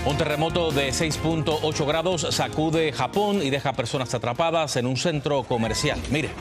Un terremoto de 6.8 grados sacude Japón y deja personas atrapadas en un centro comercial. Mire.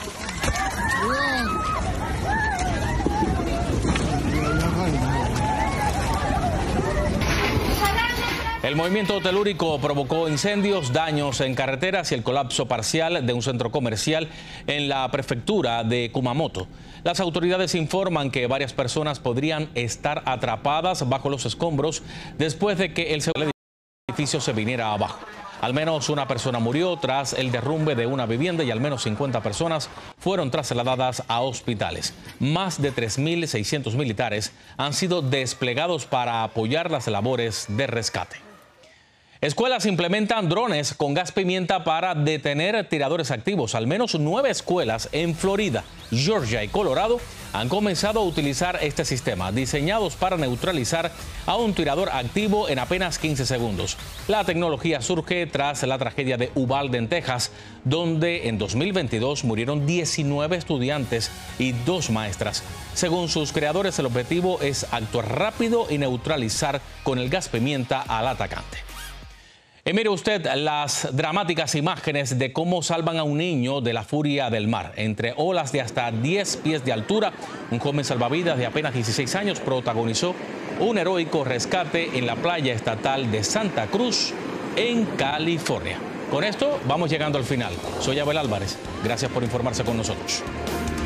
El movimiento telúrico provocó incendios, daños en carreteras y el colapso parcial de un centro comercial en la prefectura de Kumamoto. Las autoridades informan que varias personas podrían estar atrapadas bajo los escombros después de que el edificio se viniera abajo. Al menos una persona murió tras el derrumbe de una vivienda y al menos 50 personas fueron trasladadas a hospitales. Más de 3.600 militares han sido desplegados para apoyar las labores de rescate. Escuelas implementan drones con gas pimienta para detener tiradores activos. Al menos 9 escuelas en Florida, Georgia y Colorado han comenzado a utilizar este sistema, diseñados para neutralizar a un tirador activo en apenas 15 segundos. La tecnología surge tras la tragedia de Uvalde, en Texas, donde en 2022 murieron 19 estudiantes y 2 maestras. Según sus creadores, el objetivo es actuar rápido y neutralizar con el gas pimienta al atacante. Y mire usted las dramáticas imágenes de cómo salvan a un niño de la furia del mar. Entre olas de hasta 10 pies de altura, un joven salvavidas de apenas 16 años protagonizó un heroico rescate en la playa estatal de Santa Cruz, en California. Con esto vamos llegando al final. Soy Abel Álvarez. Gracias por informarse con nosotros.